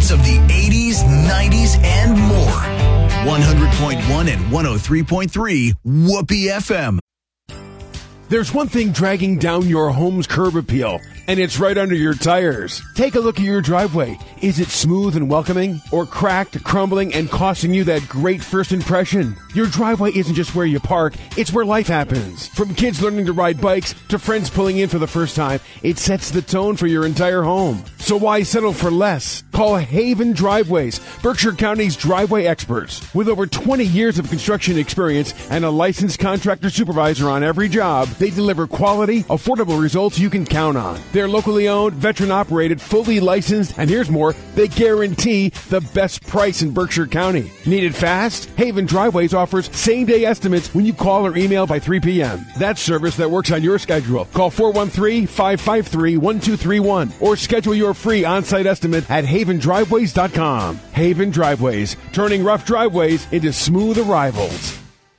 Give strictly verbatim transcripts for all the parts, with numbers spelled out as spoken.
hits of the eighties, nineties, and more. one hundred point one and one oh three point three Whoopee F M. There's one thing dragging down your home's curb appeal, and it's right under your tires. Take a look at your driveway. Is it smooth and welcoming, or cracked, crumbling, and costing you that great first impression? Your driveway isn't just where you park, it's where life happens. From kids learning to ride bikes to friends pulling in for the first time, it sets the tone for your entire home. So why settle for less? Call Haven Driveways, Berkshire County's driveway experts. With over twenty years of construction experience and a licensed contractor supervisor on every job, they deliver quality, affordable results you can count on. They're locally owned, veteran-operated, fully licensed, and here's more, they guarantee the best price in Berkshire County. Need it fast? Haven Driveways offers same-day estimates when you call or email by three p.m. That's service that works on your schedule. Call four one three, five five three, one two three one or schedule your free on-site estimate at haven driveways dot com. Haven Driveways, turning rough driveways into smooth arrivals.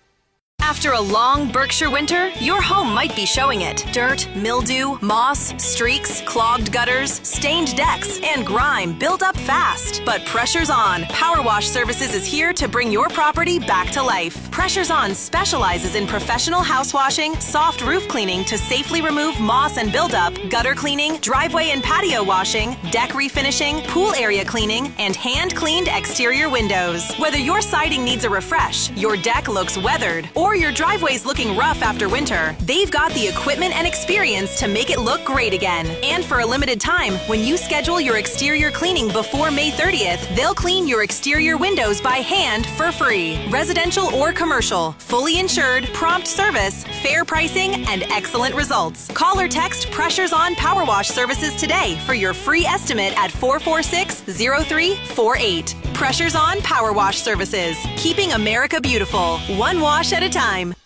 After a long Berkshire winter, your home might be showing it. Dirt, mildew, moss, streaks, clogged gutters, stained decks, and grime build up fast. But pressure's on. Power Wash Services is here to bring your property back to life. Pressure's On specializes in professional house washing, soft roof cleaning to safely remove moss and buildup, gutter cleaning, driveway and patio washing, deck refinishing, pool area cleaning, and hand-cleaned exterior windows. Whether your siding needs a refresh, your deck looks weathered, or your driveway's looking rough after winter, they've got the equipment and experience to make it look great again. And for a limited time, when you schedule your exterior cleaning before May thirtieth, they'll clean your exterior windows by hand for free. Residential or commercial, fully insured, prompt service, fair pricing, and excellent results. Call or text Pressure's On Power Wash Services today for your free estimate at four four six, zero three four eight. Pressure's On Power Wash Services, keeping America beautiful, one wash at a time.